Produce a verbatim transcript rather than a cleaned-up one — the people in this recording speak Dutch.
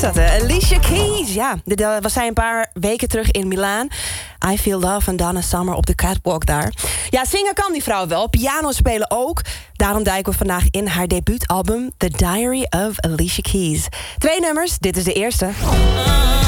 dat, hè? Alicia Keys. Ja, dit uh, was zij een paar weken terug in Milaan. I Feel Love van Donna Summer op de catwalk daar. Ja, zingen kan die vrouw wel. Piano spelen ook. Daarom duiken we vandaag in haar debuutalbum The Diary of Alicia Keys. Twee nummers, dit is de eerste.